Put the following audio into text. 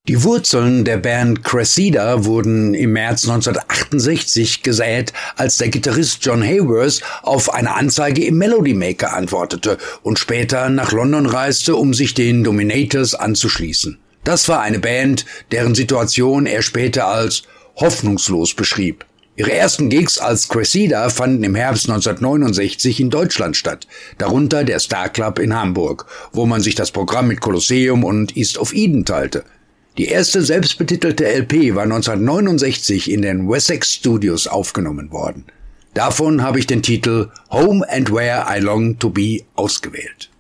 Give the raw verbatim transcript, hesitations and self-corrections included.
Die Wurzeln der Band Cressida wurden im März neunzehnhundertachtundsechzig gesät, als der Gitarrist John Hayworth auf eine Anzeige im Melody Maker antwortete und später nach London reiste, um sich den Dominators anzuschließen. Das war eine Band, deren Situation er später als hoffnungslos beschrieb. Ihre ersten Gigs als Cressida fanden im Herbst neunzehnhundertneunundsechzig in Deutschland statt, darunter der Star Club in Hamburg, wo man sich das Programm mit Colosseum und East of Eden teilte. Die erste selbstbetitelte L P war neunzehnhundertneunundsechzig in den Wessex Studios aufgenommen worden. Davon habe ich den Titel Home and Where I Long to Be ausgewählt.